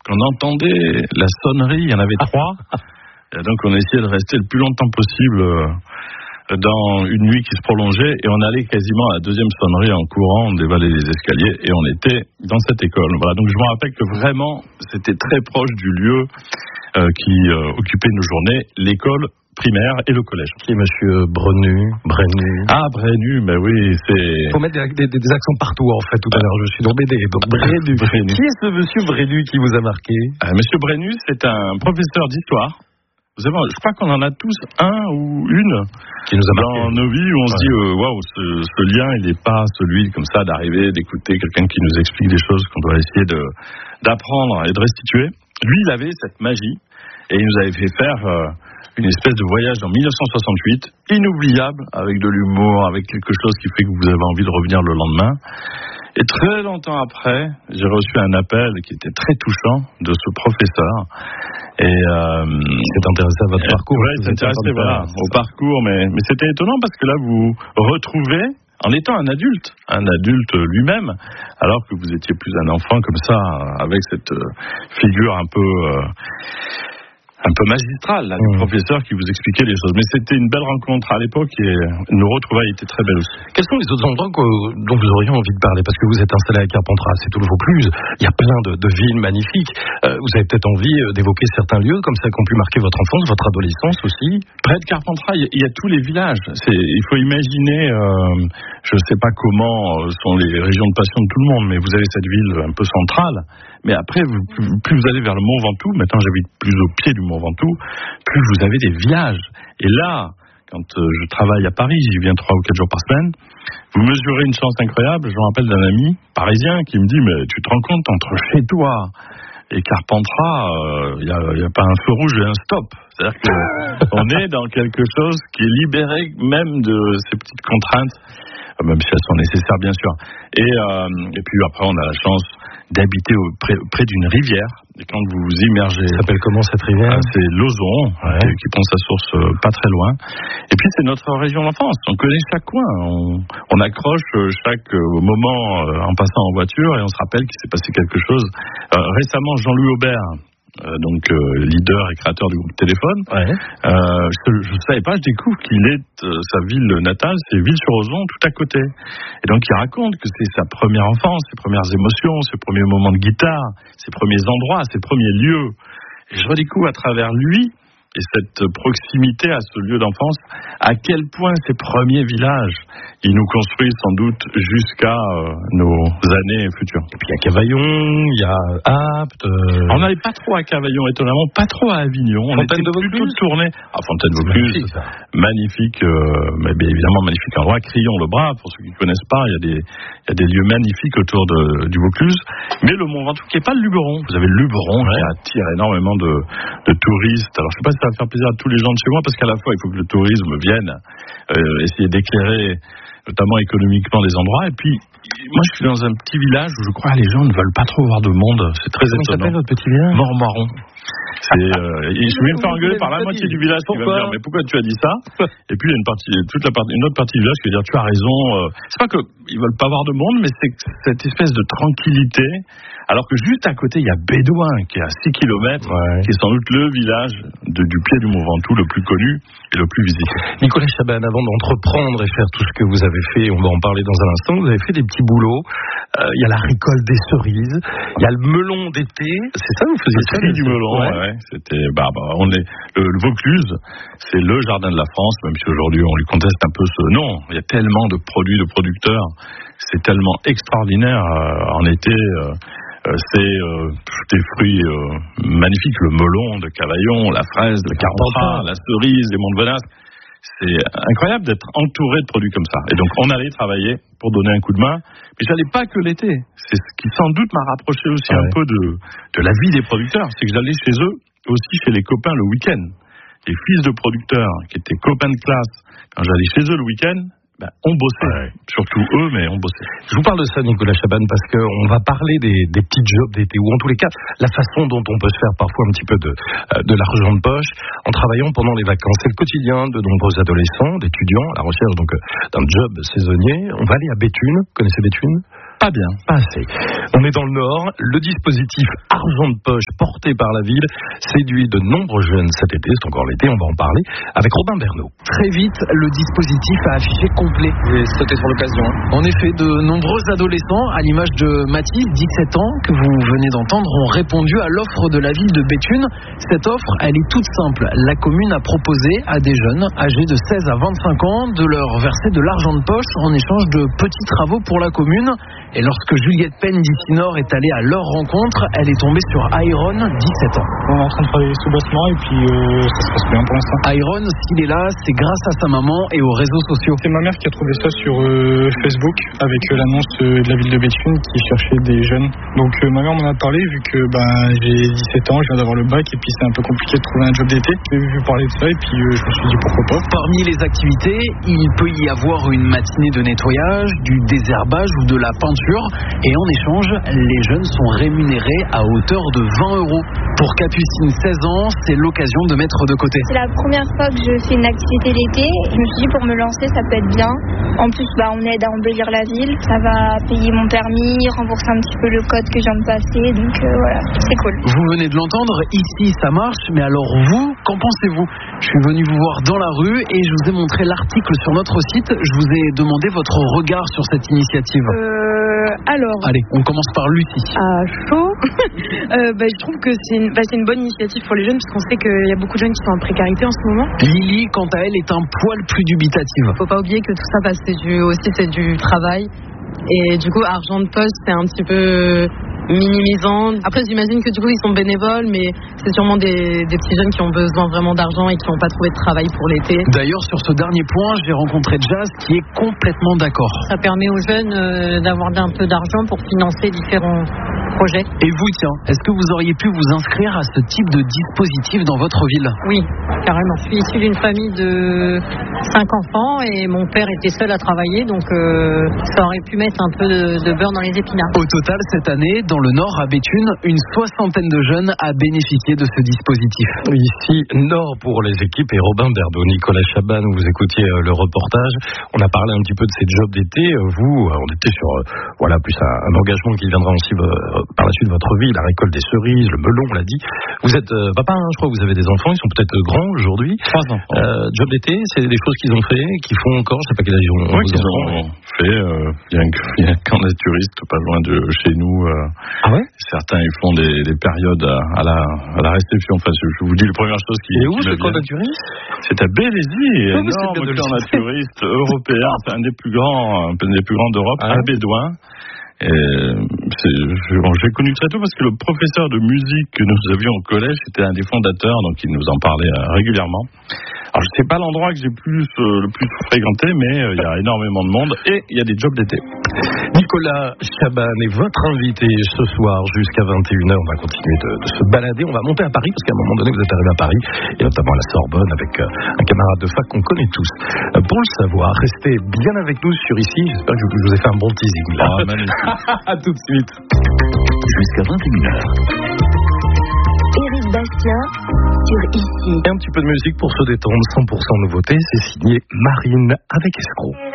qu'on entendait la sonnerie, il y en avait 3. Et donc on essayait de rester le plus longtemps possible dans une nuit qui se prolongeait, et on allait quasiment à la deuxième sonnerie en courant, on dévalait les escaliers, et on était dans cette école. Voilà, donc je me rappelle que vraiment, c'était très proche du lieu qui occupait nos journées, l'école primaire et le collège. Qui est monsieur Brenu. Ah, Brenu, mais oui, c'est... Il faut mettre des accents partout, en fait, tout à l'heure. Je suis embêté. Donc, Brenu. Qui est ce monsieur Brenu qui vous a marqué? Monsieur Brenu, c'est un professeur d'histoire. Vous savez, je crois qu'on en a tous un ou une qui nous a marqué dans nos vies où on se dit waouh, ce lien, il n'est pas celui comme ça d'arriver, d'écouter quelqu'un qui nous explique des choses qu'on doit essayer d'apprendre et de restituer. Lui, il avait cette magie et il nous avait fait faire une espèce de voyage en 1968, inoubliable, avec de l'humour, avec quelque chose qui fait que vous avez envie de revenir le lendemain. Et très longtemps après, j'ai reçu un appel qui était très touchant de ce professeur. Et s'est intéressé à votre parcours. Oui, il s'est intéressé au parcours, mais c'était étonnant parce que là, vous retrouvez, en étant un adulte lui-même, alors que vous étiez plus un enfant comme ça, avec cette figure un peu magistrale, du professeur qui vous expliquait les choses. Mais c'était une belle rencontre à l'époque et nos retrouvailles étaient très belles aussi. Quels sont les autres endroits dont vous auriez envie de parler? Parce que vous êtes installé à Carpentras, c'est tout le Vaucluse. Il y a plein de villes magnifiques. Vous avez peut-être envie d'évoquer certains lieux comme ça qui ont pu marquer votre enfance, votre adolescence aussi. Près de Carpentras, il y a tous les villages. Il faut imaginer, je ne sais pas comment sont les régions de passion de tout le monde, mais vous avez cette ville un peu centrale. Mais après, plus vous allez vers le Mont Ventoux, maintenant j'habite plus au pied du Mont Ventoux, plus vous avez des villages. Et là, quand je travaille à Paris, j'y viens 3 ou 4 jours par semaine, vous mesurez une chance incroyable. Je me rappelle d'un ami parisien qui me dit, mais tu te rends compte, entre chez toi et Carpentras, il n'y a pas un feu rouge et un stop. C'est-à-dire qu'on est dans quelque chose qui est libéré même de ces petites contraintes, même si elles sont nécessaires bien sûr. Et puis après, on a la chance d'habiter près d'une rivière. Et quand vous vous immergez... Ça s'appelle comment cette rivière? C'est l'Ozon, qui prend sa source pas très loin. Et puis c'est notre région d'enfance. On connaît chaque coin. On accroche chaque moment en passant en voiture et on se rappelle qu'il s'est passé quelque chose. Récemment, Jean-Louis Aubert, leader et créateur du groupe Téléphone. Je ne savais pas, je découvre qu'il est sa ville natale, c'est Ville-sur-Ozon, tout à côté. Et donc il raconte que c'est sa première enfance, ses premières émotions, ses premiers moments de guitare, ses premiers endroits, ses premiers lieux. Et je redécouvre à travers lui et cette proximité à ce lieu d'enfance, à quel point ces premiers villages, ils nous construisent sans doute jusqu'à nos années futures. Et puis il y a Cavaillon, il y a Apt... On n'allait pas trop à Cavaillon, étonnamment, pas trop à Avignon. On était plutôt tourné à Fontaine-Vaucluse, magnifique, mais bien évidemment magnifique endroit. Crillon-le-Bras, pour ceux qui ne connaissent pas, il y a des lieux magnifiques autour du Vaucluse. Mais le Mont Ventoux, qui n'est pas le Luberon. Vous avez le Luberon qui attire énormément de touristes. Alors je ne sais pas si ça va faire plaisir à tous les gens de chez moi, parce qu'à la fois il faut que le tourisme vienne essayer d'éclairer notamment économiquement les endroits, et puis moi je suis dans un petit village où je crois que les gens ne veulent pas trop voir de monde, c'est très étonnant. Comment s'appelle votre petit village? Mormaron. Je vais me faire engueuler par la moitié du village qui va me dire mais pourquoi tu as dit ça? Et puis il y a une autre partie du village qui va dire tu as raison. C'est pas qu'ils veulent pas voir de monde, mais c'est cette espèce de tranquillité. Alors que juste à côté, il y a Bédouin, qui est à 6 km, qui est sans doute le village du pied du Mont Ventoux le plus connu et le plus visité. Nicolas Chaban, avant d'entreprendre et faire tout ce que vous avez fait, on va en parler dans un instant, vous avez fait des petits boulots. Il y a la récolte des cerises, il y a le melon d'été. C'est ça, vous faisiez ça? Du melon, C'était, le Vaucluse, c'est le jardin de la France, même si aujourd'hui on lui conteste un peu ce nom. Il y a tellement de produits, de producteurs. C'est tellement extraordinaire en été. C'est des fruits magnifiques, le melon de Cavaillon, la fraise de Carpentras, la cerise des Monts de Venasse. C'est incroyable d'être entouré de produits comme ça. Et donc on allait travailler pour donner un coup de main. Mais j'allais pas que l'été. C'est ce qui sans doute m'a rapproché aussi un peu de la vie des producteurs. C'est que j'allais chez eux, aussi chez les copains le week-end. Les fils de producteurs qui étaient copains de classe, quand j'allais chez eux le week-end, on bossait, surtout eux, mais on bossait. Je vous parle de ça, Nicolas Chaban, parce qu'on va parler des petits jobs d'été, ou en tous les cas, la façon dont on peut se faire parfois un petit peu de l'argent de poche en travaillant pendant les vacances. C'est le quotidien de nombreux adolescents, d'étudiants, à la recherche donc d'un job saisonnier. On va aller à Béthune. Vous connaissez Béthune? Pas bien. Pas assez. On est dans le Nord. Le dispositif argent de poche porté par la ville séduit de nombreux jeunes cet été. C'est encore l'été, on va en parler avec Robin Bernot. Très vite, le dispositif a affiché complet. J'ai sauté sur l'occasion. En effet, de nombreux adolescents, à l'image de Mathis, 17 ans, que vous venez d'entendre, ont répondu à l'offre de la ville de Béthune. Cette offre, elle est toute simple. La commune a proposé à des jeunes âgés de 16 à 25 ans de leur verser de l'argent de poche en échange de petits travaux pour la commune. Et lorsque Juliette Penn d'ici Nord est allée à leur rencontre, elle est tombée sur Iron, 17 ans. On est en train de travailler sous bassement et puis ça se passe bien pour l'instant. Iron, s'il est là, c'est grâce à sa maman et aux réseaux sociaux. C'est ma mère qui a trouvé ça sur Facebook avec l'annonce de la ville de Béthune qui cherchait des jeunes. Donc ma mère m'en a parlé vu que j'ai 17 ans, je viens d'avoir le bac et puis c'est un peu compliqué de trouver un job d'été. J'ai vu parler de ça et puis je me suis dit pourquoi pas. Parmi les activités, il peut y avoir une matinée de nettoyage, du désherbage ou de la peinture. Et en échange, les jeunes sont rémunérés à hauteur de 20 €. Pour Capucine, 16 ans, c'est l'occasion de mettre de côté. C'est la première fois que je fais une activité l'été. Je me suis dit pour me lancer, ça peut être bien. En plus, on aide à embellir la ville. Ça va payer mon permis, rembourser un petit peu le code que je viens de passer. Donc voilà, c'est cool. Vous venez de l'entendre, ici ça marche. Mais alors vous, qu'en pensez-vous? Je suis venu vous voir dans la rue et je vous ai montré l'article sur notre site. Je vous ai demandé votre regard sur cette initiative. Alors, allez, on commence par Lucie. À chaud, je trouve que c'est une bonne initiative pour les jeunes parce qu'on sait qu'il y a beaucoup de jeunes qui sont en précarité en ce moment. Lily, quant à elle, est un poil plus dubitative. Faut pas oublier que tout ça, c'est du travail. Et du coup, argent de poche, c'est un petit peu minimisant. Après, j'imagine que du coup, ils sont bénévoles, mais c'est sûrement des petits jeunes qui ont besoin vraiment d'argent et qui n'ont pas trouvé de travail pour l'été. D'ailleurs, sur ce dernier point, j'ai rencontré Jazz qui est complètement d'accord. Ça permet aux jeunes d'avoir un peu d'argent pour financer différents projets. Et vous, tiens, est-ce que vous auriez pu vous inscrire à ce type de dispositif dans votre ville? Oui, carrément. Je suis issue d'une famille de 5 enfants et mon père était seul à travailler, donc ça aurait pu mettre un peu de beurre dans les épinards. Au total, cette année, dans le Nord, à Béthune, une 60aine de jeunes a bénéficié de ce dispositif. Ici, Nord pour les équipes et Robin Bernot, Nicolas Chaban, vous écoutiez le reportage. On a parlé un petit peu de ces jobs d'été. Vous, on était sur plus un engagement qui viendra aussi par la suite de votre vie, la récolte des cerises, le melon, on l'a dit. Vous êtes papa, je crois que vous avez des enfants, ils sont peut-être grands aujourd'hui. 3 enfants. Job d'été, c'est des choses qu'ils ont fait, qu'ils font encore, je sais pas quel âge ils ont. Oui, qu'ils ont fait. Il y a un camp naturiste pas loin de chez nous. Ah ouais? Certains, ils font des périodes à la réception. Enfin, je vous dis la première chose qui. Et où ce camp naturiste? C'est à Bélézy, énorme camp naturiste européen, c'est un des plus grands d'Europe, à Bédouin. J'ai connu très tôt parce que le professeur de musique que nous avions au collège était un des fondateurs, donc il nous en parlait régulièrement. Alors je sais pas l'endroit que j'ai le plus fréquenté, mais il y a énormément de monde et il y a des jobs d'été. Nicolas Chaban est votre invité ce soir jusqu'à 21h. On va continuer de se balader. On va monter à Paris parce qu'à un moment donné vous êtes arrivé à Paris et notamment à la Sorbonne avec un camarade de fac qu'on connaît tous. Pour le savoir, restez bien avec nous sur ici. J'espère que je vous ai fait un bon teasing là. À tout de suite. Jusqu'à 21h. Éric Bastien sur ici. Et un petit peu de musique pour se détendre. 100% nouveauté, c'est signé Marine avec Escroc.